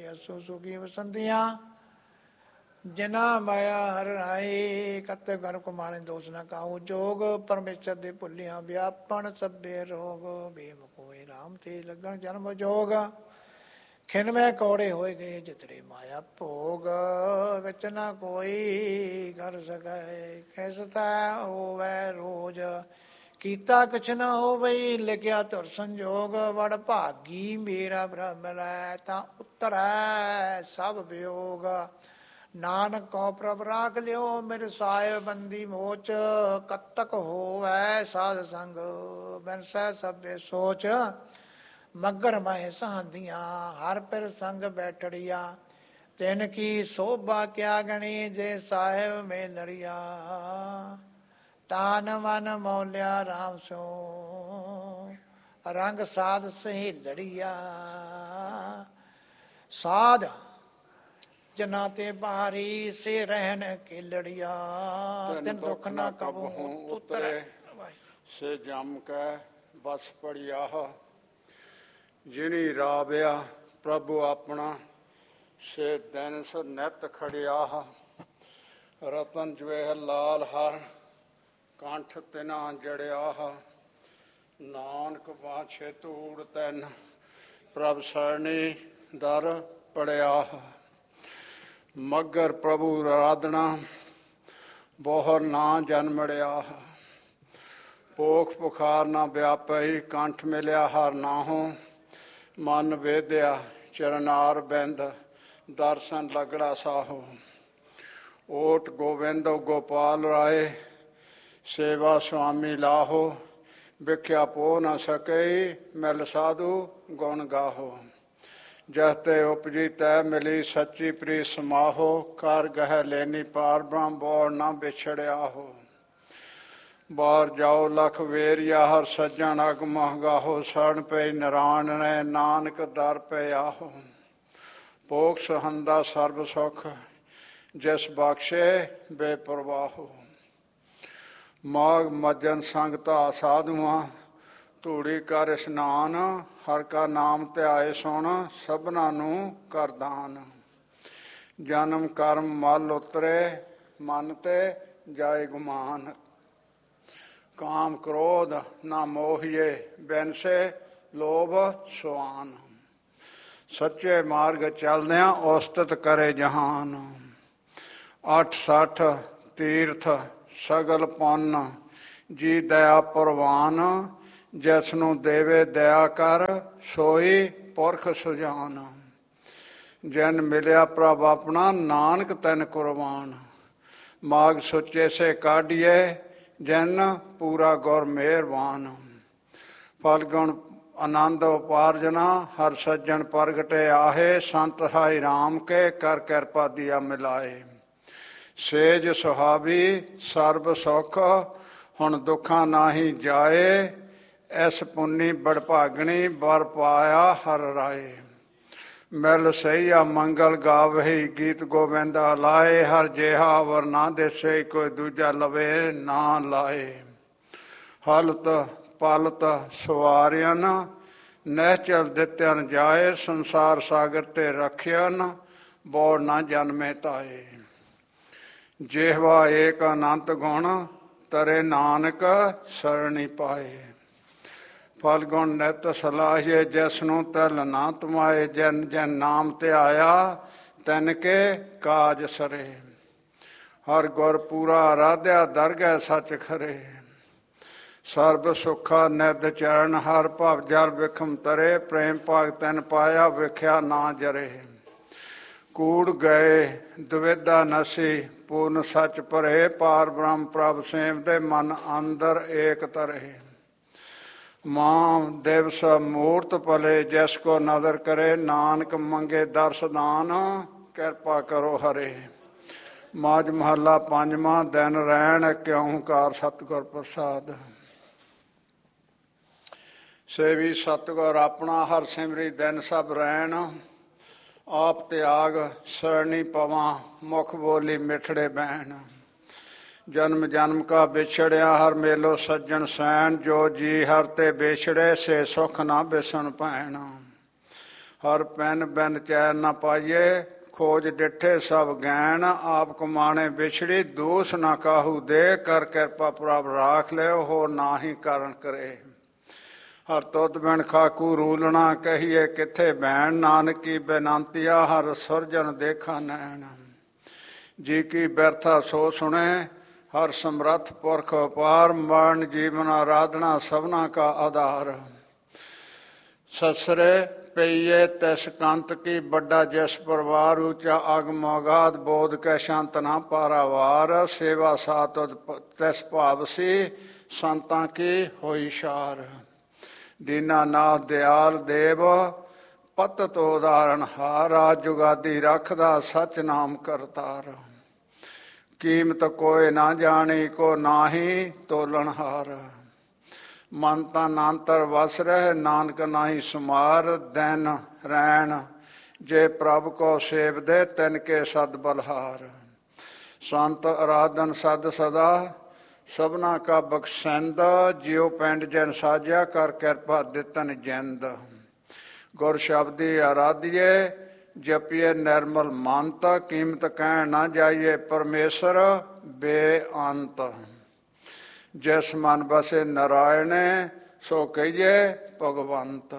असु सुखी वसंतियां जिना माया हर राए कत घर कुमाणे दोष न काहू जोग परमेश्वर दे भुलिया व्यापन सभे रोग बेम कोय राम ते लगन जन्म जोग खिन में कौड़े होए गए जितरे माया भोग विच न कोई कर सकै कैसता होवै रोज ਕੀਤਾ ਕੁਛ ਨਾ ਹੋਵਈ ਲਿਖਿਆ ਧੁਰ ਸੰਜੋਗ ਵੜ ਭਾਗੀ ਮੇਰਾ ਬ੍ਰਹਮ ਲੈ ਤਾਂ ਉਤਰੈ ਸਭ ਵਿਯੋਗ ਨਾਨਕ ਕੋ ਪ੍ਰਭ ਰਾਖ ਲਿਓ ਮੇਰੇ ਸਾਹਿਬ ਬੰਦੀ ਮੋਚ ਕਤਕ ਹੋਵੈ ਸਾਧ ਸੰਗ ਬਨਸੈ ਸਭੇ ਸੋਚ ਮਗਰ ਮਹਿ ਸਹਾਂਦੀਆਂ ਹਰ ਪਿਰ ਸੰਗ ਬੈਠੜੀਆਂ ਤਿਨ ਕੀ ਸੋਭਾ ਕਿਆ ਗਣੀ ਜੇ ਸਾਹਿਬ ਮੇ ਲੜੀਆ ਤਾਨ ਮਨ ਮੌਲਿਆ ਰਾਮ ਸੋ ਰੰਗ ਸਾਧ ਸਹੇਲੜੀਆ ਸਾਧ ਜਨਾ ਤੇ ਬਾਰੀ ਸੇ ਰਹਿਣ ਕੇ ਲੜੀਆ ਤਿਨ ਦੁੱਖ ਨਾ ਕਬੂ ਉਤਰੈ ਸੇ ਜਮ ਕੈ ਬਸ ਪੜਿਆ ਜਿਨੀ ਰਾਵਿਆ ਪ੍ਰਭੂ ਆਪਣਾ ਸੇ ਦਿਨ ਸ ਨਿਤ ਖੜਿਆ ਰਤਨ ਜਵੇਹ ਲਾਲ ਹਰ ਕੰਠ ਤਿਨਾ ਜੜਿਆ ਨਾਨਕ ਬਾਛੇ ਧੂੜ ਤੈਨ ਪ੍ਰਭ ਸਰਣੀ ਦਰ ਪੜਿਆ ਮਗਰ ਪ੍ਰਭੂ ਆਰਾਧਨਾ ਬੋਹਰ ਨਾ ਜਨਮੜਿਆ ਪੋਖ ਪੁਖਾਰ ਨਾ ਵਿਆਪਈ ਕੰਠ ਮਿਲਿਆ ਹਰ ਨਾਹੋ ਮਨ ਵੇਦਿਆ ਚਰਨਾਰ ਬਿੰਦ ਦਰਸ਼ਨ ਲਗੜਾ ਸਾਹੋ ਓਟ ਗੋਬਿੰਦ ਗੋਪਾਲ ਰਾਏ ਸੇਵਾ ਸੁਆਮੀ ਲਾਹੋ ਵਿਖਿਆ ਪੋ ਨ ਸਕਈ ਮਿਲ ਸਾਧੂ ਗੁਣ ਗਾਹੋ ਜਹ ਤੇ ਉਪਜੀ ਤੈ ਮਿਲੀ ਸੱਚੀ ਪ੍ਰੀ ਸਮਾਹੋ ਕਰ ਗਹਿ ਲੈਨੀ ਪਾਰ ਬ੍ਰਹਮ ਬੋੜ ਨਾ ਵਿਛੜਿਆ ਹੋ ਬਾਹਰ ਜਾਓ ਲਖ ਵੇਰਿਆ ਹਰ ਸੱਜਣ ਅਗ ਮਹਗਾਹੋ ਸਰਨ ਪੈ ਨਰਾਣਨੇ ਨਾਨਕ ਦਰ ਪੈ ਆਹੋ ਭੋਗ ਸਹੰਦਾ ਸਰਬ ਸੁਖ ਜਿਸ ਬਖਸ਼ੇ ਬੇਪਰਵਾਹੋ ਮਾਘ ਮੱਜਨ ਸੰਗਤਾ ਸਾਧੂਆਂ ਧੂੜੀ ਕਰ ਇਸ਼ਨਾਨ ਹਰ ਕਾ ਨਾਮ ਧਿਆਏ ਸੁਣ ਸਭਨਾਂ ਨੂੰ ਕਰ ਦਾਨ ਜਨਮ ਕਰਮ ਮਲ ਉਤਰੇ ਮਨ ਤੇ ਜਾਏ ਗੁਮਾਨ ਕਾਮ ਕ੍ਰੋਧ ਨਾ ਮੋਹੀਏ ਬਿਨਸੇ ਲੋਭ ਸੁਆਨ ਸੱਚੇ ਮਾਰਗ ਚਲਦਿਆਂ ਉਸਤਤ ਕਰੇ ਜਹਾਨ 860 ਤੀਰਥ ਸਗਲ ਪੁੰਨ ਜੀ ਦਇਆ ਪ੍ਰਵਾਨ ਜਿਸ ਨੂੰ ਦੇਵੇ ਦਇਆ ਕਰ ਸੋਈ ਪੁਰਖ ਸੁਜਾਨ ਜਨ ਮਿਲਿਆ ਪ੍ਰਭ ਆਪਣਾ ਨਾਨਕ ਤੈਨ ਕੁਰਬਾਨ ਮਾਗ ਸੁੱਚੇ ਸੇ ਕਾਢੀਏ ਜਨ ਪੂਰਾ ਗੁਰ ਮਿਹਰਬਾਨ ਫਲਗੁਣ ਆਨੰਦ ਉਪਾਰਜਨਾ ਹਰ ਸੱਜਣ ਪ੍ਰਗਟੇ ਆਹੇ ਸੰਤ ਹਾਈ ਰਾਮ ਕੇ ਕਰ ਕਿਰਪਾ ਦੀਆ ਮਿਲਾਏ ਸੇਜ ਸੁਹਾਵੀ ਸਰਬ ਸੁਖ ਹੁਣ ਦੁੱਖਾਂ ਨਾਹੀ ਜਾਏ ਐਸ ਪੁੰਨੀ ਬੜਭਾਗਣੀ ਬਰ ਪਾਇਆ ਹਰ ਰਾਏ ਮਿਲ ਸਈਆ ਮੰਗਲ ਗਾਵਹੀ ਗੀਤ ਗੋਬਿੰਦ ਲਾਏ ਹਰ ਜਿਹਾ ਵਰ ਨਾ ਦੇਸੇ ਕੋਈ ਦੂਜਾ ਲਵੇ ਨਾ ਲਾਏ ਹਲਤ ਪਲਤ ਸਵਾਰਿਆਂ ਨਿਹਚਲ ਦਿੱਤਿਆਨ ਜਾਏ ਸੰਸਾਰ ਸਾਗਰ ਤੇ ਰੱਖਿਆਨ ਬੋੜ ਨਾ ਜਨਮੇ ਤਾਏ ਜਿਹਵਾ ਏਕ ਅਨੰਤ ਗੁਣ ਤਰੇ ਨਾਨਕ ਸਰਣੀ ਪਾਏ ਫਲਗੁਣ ਨਿਤ ਸਲਾਹੀਏ ਜਿਸ ਨੂੰ ਤਲ ਨਾ ਤਮਾਏ ਜਨ ਜਨ ਨਾਮ ਤੇ ਆਇਆ ਤਨ ਕੇ ਕਾਜ ਸਰੇ ਹਰ ਗੁਰ ਪੂਰਾ ਆਰਾਧਿਆ ਦਰਗਹਿ ਸੱਚ ਖਰੇ ਸਰਬ ਸੁਖਾ ਨਿਧ ਚਰਨ ਹਰ ਭਵ ਜਲ ਵਿਖਮ ਤਰੇ ਪ੍ਰੇਮ ਭਾਗ ਤਨ ਪਾਇਆ ਵਿਖਿਆ ਨਾ ਜਰੇ ਕੂੜ ਗਏ ਦੁਵਿਧਾ ਨਸੀ ਪੂਰਨ ਸੱਚ ਭਰੇ ਪਾਰ ਬ੍ਰਹਮ ਪ੍ਰਭ ਸੇਵ ਦੇ ਮਨ ਅੰਦਰ ਏਕ ਤਰੇ ਮਾਂ ਦਿਵਸ ਮੂਰਤ ਭਲੇ ਜਿਸ ਕੋ ਨਦਰ ਕਰੇ ਨਾਨਕ ਮੰਗੇ ਦਰਸ ਦਾਨ ਕਿਰਪਾ ਕਰੋ ਹਰੇ ਮਾਝ ਮਹੱਲਾ ਪੰਜਵਾਂ ਦਿਨ ਰਹਿਣ ਕਿਉਂ ਕਾਰ ਸਤਿਗੁਰ ਪ੍ਰਸਾਦ ਸੇਵੀ ਸਤਿਗੁਰ ਆਪਣਾ ਹਰ ਸਿਮਰੀ ਦਿਨ ਸਭ ਰਹਿਣ ਆਪ ਤਿਆਗ ਸਰਣੀ ਪਵਾਂ ਮੁਖ ਬੋਲੀ ਮਿਠੜੇ ਬਹਿਣ ਜਨਮ ਜਨਮ ਕਾ ਵਿਛੜਿਆ ਹਰ ਮੇਲੋ ਸੱਜਣ ਸੈਣ ਜੋ ਜੀ ਹਰ ਤੇ ਵਿਛੜੇ ਸੇ ਸੁਖ ਨਾ ਬਿਸਣ ਪੈਣ ਹਰ ਪੈਨ ਬੈਨ ਚੈਨ ਨਾ ਪਾਈਏ, ਖੋਜ ਡਿੱਠੇ ਸਭ ਗੈਣ, ਆਪ ਕਮਾਣੇ ਵਿਛੜੀ ਦੋਸ ਨਾ ਕਾਹੂ ਦੇ, ਕਰ ਕਿਰਪਾ ਪ੍ਰਭ ਰਾਖ ਲਿਓ ਹੋਰ ਨਾ ਹੀ ਕਾਰਨ ਕਰੇ। ਹਰ ਤੁਧ ਬਿਨ ਖਾਕੂ ਰੂਲਣਾ, ਕਹੀਏ ਕਿੱਥੇ ਬੈਣ, ਨਾਨਕੀ ਬੇਨੰਤੀਆ ਹਰ ਸੁਰਜਨ ਦੇਖਾ ਨੈਣ। ਜੀ ਕੀ ਬਿਰਥਾ ਸੋ ਸੁਣੇ, ਹਰ ਸਮਰੱਥ ਪੁਰਖ ਅਪਾਰ, ਮਰਨ ਜੀਵਨ ਆਰਾਧਨਾ ਸਭਨਾ ਕਾ ਆਧਾਰ। ਸਸਰੇ ਪਈਏ ਤਿਸ ਕੰਤ ਕੀ, ਵੱਡਾ ਜਿਸ ਪਰਿਵਾਰ, ਉੱਚਾ ਅਗਮ ਅਗਾਧ, ਬੋਧ ਕੈ ਸ਼ੰਤ ਨਾ ਪਾਰਾਵਾਰ। ਸੇਵਾ ਸਾਤ ਤਿਸ ਭਾਵ ਸੀ, ਸੰਤਾਂ ਕੀ ਹੋਈ ਸ਼ਾਰ। ਦੀਨਾਨਾਥ ਦਿਆਲ ਦੇਵ, ਪਤਿਤ ਉਦਾਹਰਨ ਹਾਰਾ, ਜੁਗਾਦੀ ਰੱਖਦਾ ਸਚ ਨਾਮ ਕਰਤਾਰ। ਕੀਮਤ ਕੋਇ ਨਾ ਜਾਣੀ, ਕੋ ਨਾਹੀ ਤੋਲਣ ਹਾਰ। ਮਨ ਤਨ ਅੰਤਰ ਵਸ ਰਹਿ, ਨਾਨਕ ਨਾਹੀ ਸੁਮਾਰ। ਦਿਨ ਰੈਣ ਜੇ ਪ੍ਰਭ ਕੋ ਸੇਵਦੇ, ਤਿਨ ਕੇ ਸਦ ਬਲਹਾਰ। ਸੰਤ ਅਰਾਧਨ ਸਦ ਸਦਾ, ਸਭਨਾ ਕਾ ਬਖਸ਼ੰਦ। ਜਿਉ ਪਿੰਡ ਜਨ ਸਾਜਿਆ, ਕਰ ਕਿਰਪਾ ਦਿੱਤਨ ਜਿੰਦ। ਗੁਰ ਸ਼ਬਦੀ ਆਰਾਧੀਏ, ਜਪੀਏ ਨਿਰਮਲ ਮੰਤ। ਕੀਮਤ ਕਹਿਣ ਨਾ ਜਾਈਏ, ਪਰਮੇਸ਼ਰ ਬੇਅੰਤ। ਜਿਸ ਮਨ ਬਸੇ ਨਾਰਾਇਣੇ, ਸੋ ਕਹੀਏ ਭਗਵੰਤ।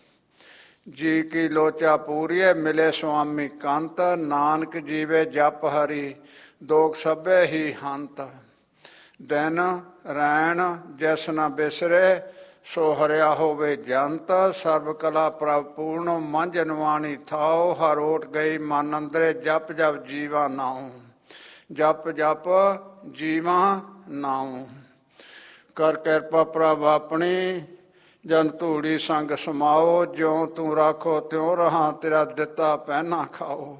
ਜੀ ਕੀ ਲੋਚਾ ਪੂਰੀਏ, ਮਿਲੇ ਸੁਆਮੀ ਕੰਤ। ਨਾਨਕ ਜੀਵੇ ਜਪ ਹਰੀ, ਦੋਖ ਸਭੇ ਹੀ ਹੰਤ। ਦਿਨ ਰੈਣ ਜਿਸ ਨਾ ਬਿਸਰੇ, ਸੋ ਹਰਿਆ ਹੋਵੇ ਜੰਤ। ਸਰਬ ਕਲਾ ਪ੍ਰਭ ਪੂਰਨ, ਮੰਝ ਨਵਾਣੀ ਥਾਓ। ਹਰ ਓਟ ਗਈ ਮਨ ਅੰਦਰੇ, ਜਪ ਜਪ ਜੀਵਾ ਨਾਉ। ਜਪ ਜਪ ਜੀਵਾ ਨਾਉ। ਕਰ ਕਿਰਪਾ ਪ੍ਰਭ ਆਪਣੀ, ਜਨ ਧੂੜੀ ਸੰਗ ਸਮਾਓ। ਜਿਉ ਤੂੰ ਰਾਖੋ ਤਿਉ ਰਹਾ, ਤੇਰਾ ਦਿੱਤਾ ਪਹਿਨਾ ਖਾਓ।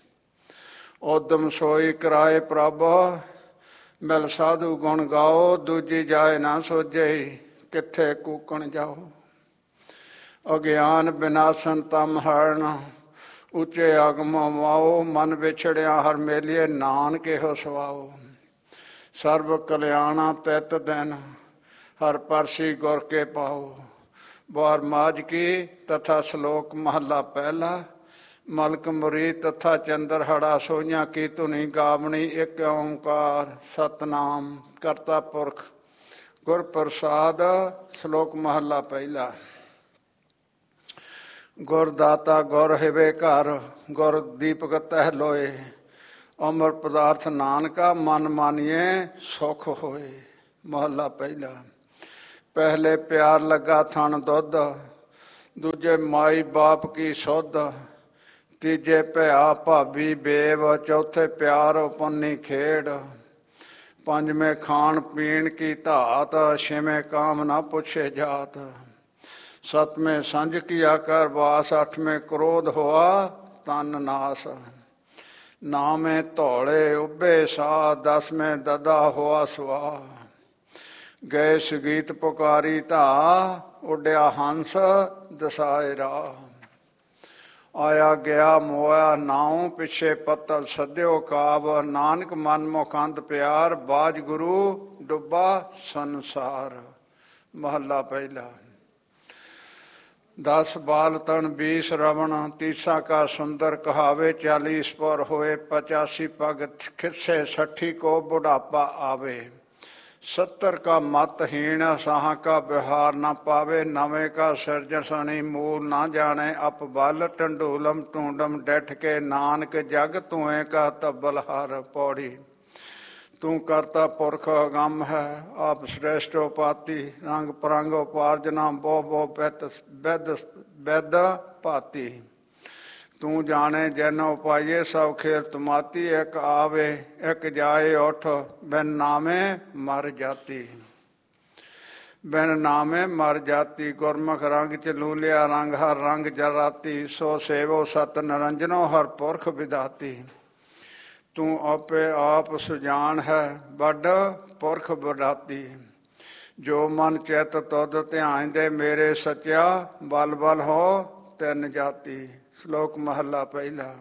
ਉਦਮ ਸੋਈ ਕਰਾਏ ਪ੍ਰਭ, ਮਿਲ ਸਾਧੂ ਗੁਣ ਗਾਓ। ਦੂਜੀ ਜਾਏ ਨਾ ਸੋਝੇ, ਕਿੱਥੇ ਕੂਕਣ ਜਾਓ। ਅਗਿਆਨ ਬਿਨਾਸਨ ਤਮ ਹਰਨ, ਉੱਚੇ ਆਗਮ ਮਾਓ। ਮਨ ਵਿਛੜਿਆ ਹਰ ਮੇਲੀਏ, ਨਾਨਕ ਇਹੋ ਸਵਾਓ। ਸਰਬ ਕਲਿਆਣਾ ਤਿਤ ਦਿਨ, ਹਰ ਪਰਸੀ ਗੁਰ ਕੇ ਪਾਓ। ਬਾਰ ਮਾਜ ਕੀ ਤਥਾ ਸ਼ਲੋਕ ਮਹੱਲਾ ਪਹਿਲਾ। ਮਲਕ ਮੁਰੀ ਤਥਾ ਚੰਦਰਹੜਾ, ਸੋਈਆਂ ਕੀ ਧੁਨੀ ਗਾਵਣੀ। ਇੱਕ ਓਂਕਾਰ ਸਤਨਾਮ ਕਰਤਾ ਪੁਰਖ ਗੁਰ ਪ੍ਰਸਾਦ। ਸ਼ਲੋਕ ਮਹੱਲਾ ਪਹਿਲਾ। ਗੁਰ ਦਾਤਾ ਗੁਰ ਹਿਵੇ ਘਰ, ਗੁਰ ਦੀਪਕ ਤਹਿ ਲੋਏ। ਅਮਰ ਪਦਾਰਥ ਨਾਨਕਾ, ਮਨ ਮਾਨੀਏ ਸੁਖ ਹੋਏ। ਮਹੱਲਾ ਪਹਿਲਾ। ਪਹਿਲੇ ਪਿਆਰ ਲੱਗਾ ਥਣ ਦੁੱਧ, ਦੂਜੇ ਮਾਈ ਬਾਪ ਕੀ ਸੁੱਧ। ਤੀਜੇ ਭਿਆ ਭਾਬੀ ਬੇਵ, ਚੌਥੇ ਪਿਆਰ ਉਪੰਨੀ ਖੇਡ। ਪੰਜਵੇਂ ਖਾਣ ਪੀਣ ਕੀ ਧਾਤ, ਛੇਵੇਂ ਕਾਮ ਨਾ ਪੁੱਛੇ ਜਾਤ। ਸਤਵੇਂ ਸੰਝ ਕੀਆ ਕਰ ਵਾਸ, ਅੱਠਵੇਂ ਕ੍ਰੋਧ ਹੋਆ ਤਨ ਨਾਸ। ਨਾਵੇਂ ਧੌਲੇ ਉੱਭੇ ਸਾਹ, ਦਸਵੇਂ ਦਦਾ ਹੋਆ ਸਵਾ। ਗਏ ਸਗੀਤ ਪੁਕਾਰੀ ਧਾ, ਉੱਡਿਆ ਹੰਸ ਦਸਾਏ ਰਾਹ। ਆਇਆ ਗਿਆ ਮੋਇਆ ਨਾਉ, ਪਿੱਛੇ ਪੱਤਲ ਸੱਦਿਓ ਕਾਬ। ਨਾਨਕ ਮਨ ਮੁਖੰਦ ਪਿਆਰ, ਬਾਜ ਗੁਰੂ ਡੁੱਬਾ ਸੰਸਾਰ। ਮਹੱਲਾ ਪਹਿਲਾ। 10 ਬਾਲ ਤਨ 20 ਰਵਣ, ਤੀਸਾ ਕਾ ਸੁੰਦਰ ਕਹਾਵੇ। 40 ਸਪੁਰ ਹੋਏ 85 ਪਗ, ਖਿੱਸੇ 60 ਕੋ ਬੁਢਾਪਾ ਆਵੇ। 70 ਕਾ ਮਤਹੀਣ, ਸਾਹਾਂ ਕਾ ਵਿਹਾਰ ਨਾ ਪਾਵੇ। ਨਵੇਂ ਕਾ ਸਿਰਜਣ ਸਣੀ, ਮੂਲ ਨਾ ਜਾਣੇ ਅਪ ਬਲ। ਢੰਡੋਲਮ ਟੂੰਡਮ ਡਿੱਠ ਕੇ, ਨਾਨਕ ਜਗ ਤੂਏ ਕਾ ਤਬਲ ਹਰ। ਪੌੜੀ। ਤੂੰ ਕਰਤਾ ਪੁਰਖ ਅਗੰਮ ਹੈ, ਆਪ ਸ੍ਰੇਸ਼ਟ ਉਪਾਤੀ। ਰੰਗ ਪਰੰਗ ਉਪਾਰਜਨਾ, ਬਹੁ ਬਹੁ ਪਿਤ ਬਿਦ ਭਾਤੀ। ਤੂੰ ਜਾਣੇ ਜਨ ਉਪਾਈਏ, ਸਭ ਖੇਲ ਤੁਮਾਤੀ। ਇੱਕ ਆਵੇ ਇੱਕ ਜਾਏ ਉੱਠ, ਬਿਨ ਨਾਮੇ ਮਰ ਜਾਤੀ। ਬਿਨ ਨਾਮੇ ਮਰ ਜਾਤੀ। ਗੁਰਮੁਖ ਰੰਗ ਚ ਲੂਲਿਆ ਰੰਗ, ਹਰ ਰੰਗ ਜਰਾਤੀ। ਸੋ ਸੇਵੋ ਸਤ ਨਿਰੰਜਨੋ, ਹਰ ਪੁਰਖ ਵਿਦਾਤੀ। ਤੂੰ ਆਪੇ ਆਪ ਸੁਜਾਨ ਹੈ, ਵੱਡ ਪੁਰਖ ਵਿਦਾਤੀ। ਜੋ ਮਨ ਚਿਤ ਤੁਧ ਧਿਆਨ ਦੇ, ਮੇਰੇ ਸੱਚਿਆ ਬਲ ਬਲ ਹੋ ਤਿੰਨ ਜਾਤੀ। ਸ਼ਲੋਕ ਮਹੱਲਾ ਪਹਿਲਾ।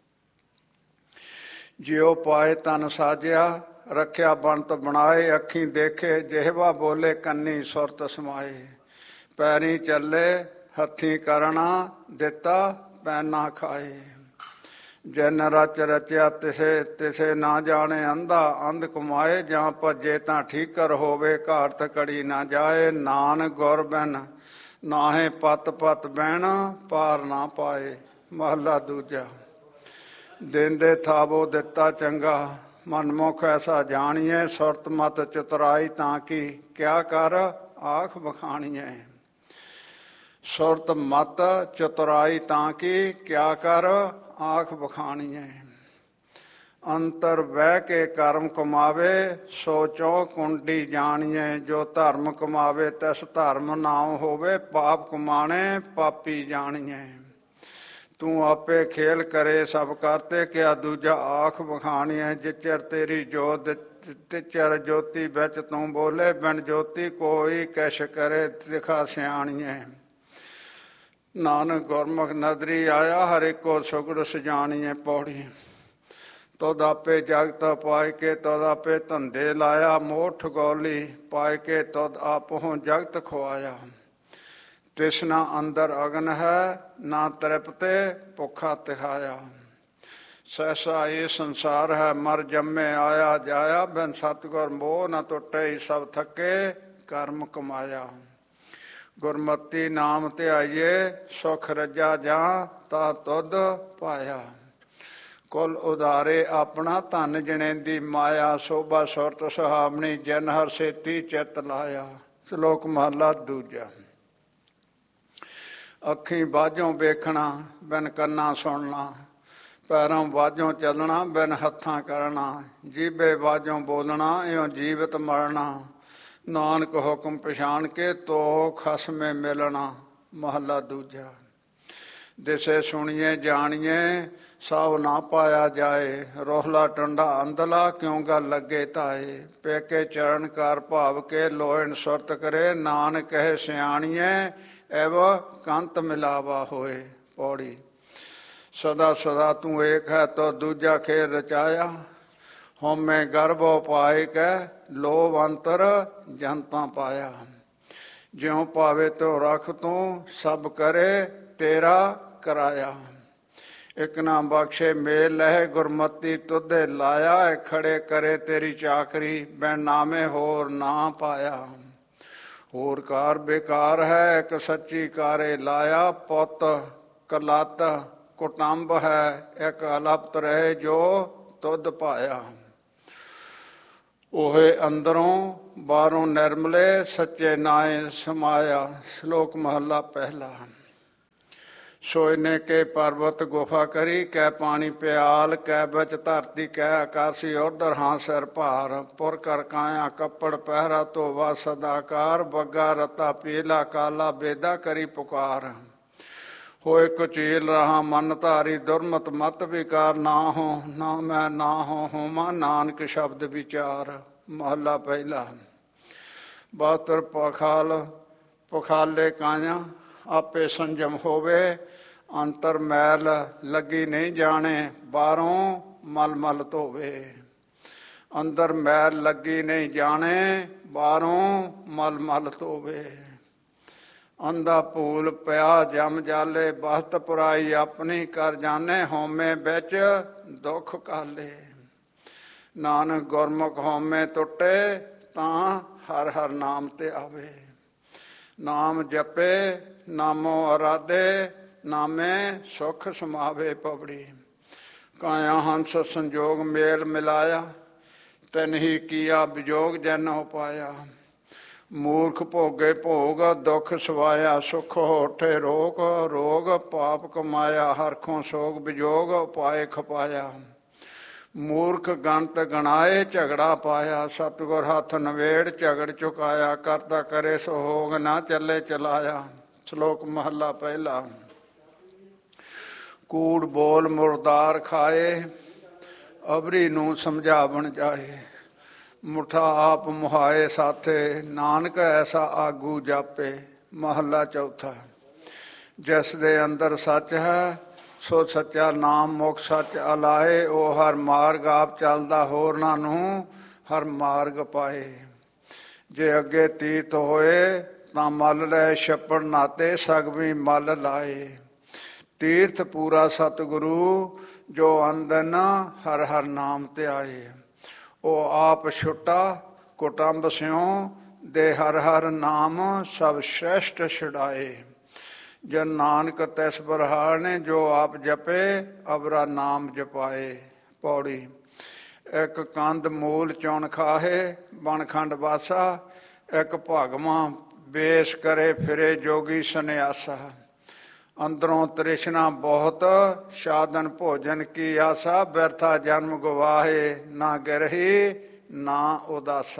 ਜਿਉ ਪਾਏ ਤਨ ਸਾਜਿਆ, ਰੱਖਿਆ ਬਣਤ ਬਣਾਏ। ਅੱਖੀਂ ਦੇਖੇ ਜਿਹਵਾ ਬੋਲੇ, ਕੰਨੀ ਸੁਰਤ ਸਮਾਏ। ਪੈਰੀਂ ਚੱਲੇ ਹੱਥੀਂ ਕਰਨਾ, ਦਿੱਤਾ ਪੈਨਾ ਖਾਏ। ਜਿਨ ਰਚ ਰਚਿਆ ਤਿਸੇ ਤਿਸੇ ਨਾ ਜਾਣੇ ਅੰਧਾ ਅੰਧ ਕਮਾਏ। ਜਾਂ ਭੱਜੇ ਤਾਂ ਠੀਕਰ ਹੋਵੇ ਘਾਟ ਕੜੀ ਨਾ ਜਾਏ। ਨਾਨਕ ਗੁਰ ਬਿਨ ਨਾਹੇ ਪਤ ਪਤ ਬਹਿਣਾ ਪਾਰ ਨਾ ਪਾਏ। ਮਹਲਾ ਦੂਜਾ। ਦਿੰਦੇ ਥਾਵੋ ਦਿੱਤਾ ਚੰਗਾ ਮਨਮੁਖ ਐਸਾ ਜਾਣੀਏ। ਸੁਰਤ ਮਤ ਚਤੁਰਾਈ ਤਾਂ ਕਿ ਕਿਆ ਕਰ ਆਖ ਬਖਾਣੀਏ। ਸੁਰਤ ਮਤ ਚਤੁਰਾਈ ਤਾਂ ਕਿ ਕਿਆ ਕਰ ਆਖ ਬਖਾਣੀਏ। ਅੰਤਰ ਬਹਿ ਕੇ ਕਰਮ ਕਮਾਵੇ ਸੋਚੋ ਕੁੰਡੀ ਜਾਣੀਏ। ਜੋ ਧਰਮ ਕਮਾਵੇ ਤਿਸ ਧਰਮ ਨਾਮ ਹੋਵੇ। ਪਾਪ ਕਮਾਣੇ ਪਾਪੀ ਜਾਣੀਏ। ਤੂੰ ਆਪੇ ਖੇਲ ਕਰੇ ਸਭ ਕਰਤੇ ਕਿਆ ਦੂਜਾ ਆਖ ਬਖਾਣੀਏ। ਜਿਚਰ ਤੇਰੀ ਜੋਤ ਤਿਚਰ ਜੋਤੀ ਵਿੱਚ ਤੂੰ ਬੋਲੇ। ਬਿਨ ਜੋਤੀ ਕੋਈ ਕਿਛ ਕਰੇ ਦਿਖਾ ਸਿਆਣੀਏ। ਨਾਨਕ ਗੁਰਮੁਖ ਨਦਰੀ ਆਇਆ ਹਰ ਇੱਕੋ ਸੁਗੜ ਸਜਾਣੀਏ। ਪੌੜੀ। ਤੁਧ ਆਪੇ ਜਗਤ ਪਾਇ ਕੇ ਤੁਧ ਆਪੇ ਧੰਦੇ ਲਾਇਆ। ਮੋਠ ਗੋਲੀ ਪਾਇ ਕੇ ਤੁਧ ਆਪਹੁ ਜਗਤ ਖਵਾਇਆ। ਤ੍ਰਿਸ਼ਨਾ ਅੰਦਰ ਅਗਨ ਹੈ ਨਾ ਤ੍ਰਿਪਤੇ ਭੁੱਖਾ ਤਿਖਾਇਆ। ਸਹਿਸਾ ਇਹ ਸੰਸਾਰ ਹੈ ਮਰ ਜੰਮੇ ਆਇਆ ਜਾਇਆ। ਬਿਨ ਸਤਿਗੁਰ ਮੋਹ ਨਾ ਟੁੱਟੇ ਸਭ ਥੱਕੇ ਕਰਮ ਕਮਾਇਆ। ਗੁਰਮਤੀ ਨਾਮ ਧਿਆਈਏ ਸੁਖ ਰੱਜਾ ਜਾਂ ਤਾਂ ਤੁਧ ਪਾਇਆ। ਕੁਲ ਉਧਾਰੇ ਆਪਣਾ ਧਨ ਜਣੇ ਦੀ ਮਾਇਆ। ਸੋਭਾ ਸੁਰਤ ਸੁਹਾਵਣੀ ਜਿਨ ਹਰ ਸੇਤੀ ਚਿੱਤ ਲਾਇਆ। ਸ਼ਲੋਕ ਮਹਲਾ ਦੂਜਾ। ਅੱਖੀਂ ਬਾਝੋਂ ਵੇਖਣਾ ਬਿਨ ਕੰਨਾਂ ਸੁਣਨਾ। ਪੈਰਾਂ ਬਾਝੋਂ ਚੱਲਣਾ ਬਿਨ ਹੱਥਾਂ ਕਰਨਾ। ਜੀਭੇ ਬਾਝੋਂ ਬੋਲਣਾ ਇਉਂ ਜੀਵਤ ਮਰਨਾ। ਨਾਨਕ ਹੁਕਮ ਪਛਾਣ ਕੇ ਤੋ ਖਸਮੇ ਮਿਲਣਾ। ਮਹਲਾ ਦੂਜਾ। ਦਿਸੇ ਸੁਣੀਏ ਜਾਣੀਏ ਸਭ ਨਾ ਪਾਇਆ ਜਾਏ। ਰੋਹਲਾ ਟੰਡਾ ਅੰਧਲਾ ਕਿਉਂ ਗੱਲ ਲੱਗੇ ਧਾਏ। ਪੇਕੇ ਚਰਨ ਕਰ ਭਾਵ ਕੇ ਲੋਇਣ ਸੁਰਤ ਕਰੇ। ਨਾਨਕ ਕਹੇ ਸਿਆਣੀਏ ਐਵ ਕੰਤ ਮਿਲਾਵਾ ਹੋਏ। ਪੌੜੀ। ਸਦਾ ਸਦਾ ਤੂੰ ਏਕ ਹੈ ਤੋ ਦੂਜਾ ਖੇਰ ਰਚਾਇਆ। ਹਉਮੈ ਗਰਭੋ ਪਾਇ ਕੈ ਲੋਭ ਅੰਤਰ ਜਨਤਾ ਪਾਇਆ। ਜਿਉ ਪਾਵੇ ਤਿਉ ਰਖ ਤੂੰ ਸਭ ਕਰੇ ਤੇਰਾ ਕਰਾਇਆ। ਇਕ ਨਾ ਬਖਸ਼ੇ ਮੇਲ ਲਹਿ ਗੁਰਮਤੀ ਤੁਧੇ ਲਾਇਆ। ਖੜੇ ਕਰੇ ਤੇਰੀ ਚਾਕਰੀ ਬਿਨ ਨਾਮੇ ਹੋਰ ਨਾ ਪਾਇਆ। ਹੋਰ ਕਾਰ ਬੇਕਾਰ ਹੈ ਇੱਕ ਸੱਚੀ ਕਾਰੇ ਲਾਇਆ। ਪੁੱਤ ਕਲਤ ਕੁਟੰਬ ਹੈ ਇੱਕ ਅਲਪਤ ਰਹੇ ਜੋ ਤੁਧ ਪਾਇਆ। ਉਹੇ ਅੰਦਰੋਂ ਬਾਹਰੋਂ ਨਿਰਮਲੇ ਸੱਚੇ ਨਾਏ ਸਮਾਇਆ। ਸ਼ਲੋਕ ਮਹਲਾ ਪਹਿਲਾ। ਸੋਇਨੇ ਕੇ ਪਰਬਤ ਗੁਫਾ ਕਰੀ ਕੈ ਪਾਣੀ ਪਿਆਲ। ਕੈ ਵਿੱਚ ਧਰਤੀ ਕੈ ਆਕਾਸ਼ੀ ਉਧਰ ਹਾਂ ਸਿਰ ਭਾਰ। ਪੁਰ ਕਰ ਕਾਇਆ ਕੱਪੜ ਪਹਿਰਾ ਧੋਵਾ ਸਦਾਕਾਰ। ਬੱਗਾ ਰਤਾ ਪੀਲਾ ਕਾਲਾ ਬੇਦਾ ਕਰੀ ਪੁਕਾਰ। ਹੋਏ ਕੁਚੀਲ ਰਹਾ ਮਨ ਧਾਰੀ ਦੁਰਮਤ ਮਤ ਵਿਕਾਰ। ਨਾ ਹੋ ਨਾ ਮੈਂ ਨਾ ਹੋਵਾਂ ਨਾਨਕ ਸ਼ਬਦ ਵਿਚਾਰ। ਮਹਲਾ ਪਹਿਲਾ। ਬਾਤਰ ਪਖਾਲੇ ਕਾਇਆ ਆਪੇ ਸੰਜਮ ਹੋਵੇ। ਅੰਤਰ ਮੈਲ ਲੱਗੀ ਨਹੀਂ ਜਾਣੇ ਬਾਹਰੋਂ ਮਲ ਮਲ ਧੋਵੇ। ਅੰਦਰ ਮੈਲ ਲੱਗੀ ਨਹੀਂ ਜਾਣੇ ਬਾਹਰੋਂ ਮਲ ਮਲ ਧੋਵੇ। ਅੰਧਾ ਭੂਲ ਪਿਆ ਜਮ ਜਾਲੇ ਬਸਤ ਪੁਰਾਈ ਆਪਣੀ ਕਰ ਜਾਣੇ। ਹਉਮੈ ਵਿੱਚ ਦੁੱਖ ਕਾਲੇ। ਨਾਨਕ ਗੁਰਮੁਖ ਹਉਮੈ ਟੁੱਟੇ ਤਾਂ ਹਰ ਹਰ ਨਾਮ ਤੇ ਆਵੇ। ਨਾਮ ਜਪੇ ਨਾਮੋ ਅਰਾਧੇ ਨਾਮੇ ਸੁਖ ਸਮਾਵੇ। ਪਵੜੀ। ਕਾਇਆ ਹੰਸ ਸੰਜੋਗ ਮੇਲ ਮਿਲਾਇਆ। ਤਿਨ ਹੀ ਕੀਆ ਵਿਜੋਗ ਜਨ ਹੋ ਪਾਇਆ। ਮੂਰਖ ਭੋਗੇ ਭੋਗ ਦੁੱਖ ਸਵਾਇਆ। ਸੁਖ ਹੋਠੇ ਰੋਗ ਰੋਗ ਪਾਪ ਕਮਾਇਆ। ਹਰਖੋਂ ਸੋਗ ਵਿਜੋਗ ਉਪਾਏ ਖਪਾਇਆ। ਮੂਰਖ ਗਣਤ ਗਣਾਏ ਝਗੜਾ ਪਾਇਆ। ਸਤਿਗੁਰ ਹੱਥ ਨਵੇੜ ਝਗੜ ਚੁਕਾਇਆ। ਕਰਤਾ ਕਰੇ ਸੋ ਹੋਗ ਨਾ ਚੱਲੇ ਚਲਾਇਆ। ਸ਼ਲੋਕ ਮਹਲਾ ਪਹਿਲਾ। ਕੂੜ ਬੋਲ ਮੁਰਦਾਰ ਖਾਏ ਅਬਰੀ ਨੂੰ ਸਮਝਾਵਣ ਜਾਏ। ਮੁਠਾ ਆਪ ਮੁਹਾਏ ਸਾਥੇ ਨਾਨਕ ਐਸਾ ਆਗੂ ਜਾਪੇ। ਮਹਲਾ ਚੌਥਾ। ਜਿਸ ਦੇ ਅੰਦਰ ਸੱਚ ਹੈ ਸੋ ਸੱਚਾ ਨਾਮ ਮੁਖ ਸੱਚ ਅਲਾਏ। ਉਹ ਹਰ ਮਾਰਗ ਆਪ ਚੱਲਦਾ ਹੋਰਨਾਂ ਨੂੰ ਹਰ ਮਾਰਗ ਪਾਏ। ਜੇ ਅੱਗੇ ਤੀਤ ਹੋਏ ਤਾਂ ਮਲ ਲੈ ਛੱਪੜ ਨਾਤੇ ਸਗਵੀ ਮਲ ਲਾਏ। ਤੀਰਥ ਪੂਰਾ ਸਤਿਗੁਰੂ ਜੋ ਅੰਦਨ ਹਰ ਹਰ ਨਾਮ ਧਿਆਏ। ਉਹ ਆਪ ਛੁੱਟਾ ਕੁਟੰਬ ਸਿਉ ਦੇ ਹਰ ਹਰ ਨਾਮ ਸਭ ਸ਼੍ਰੇਸ਼ਟ ਛੁਡਾਏ। ਜਨ ਨਾਨਕ ਤਿਸ ਬਰਹਾਣੇ ਜੋ ਆਪ ਜਪੇ ਅਵਰਾ ਨਾਮ ਜਪਾਏ। ਪੌੜੀ। ਇੱਕ ਕੰਦ ਮੂਲ ਚੌਣ ਖਾਹੇ ਬਣਖੰਡ ਵਾਸਾ, ਇੱਕ ਭਗਵਾਂ ਬੇਸ ਕਰੇ ਫਿਰੇ ਜੋਗੀ ਸੰਨਿਆਸਾ। ਅੰਦਰੋਂ ਤ੍ਰਿਸ਼ਨਾ ਬਹੁਤ ਸਾਧਨ ਭੋਜਨ ਕੀ ਆਸਾ, ਬਿਰਥਾ ਜਨਮ ਗਵਾਹੇ ਨਾ ਗਿਰਹੀ ਨਾ ਉਦਾਸਾ।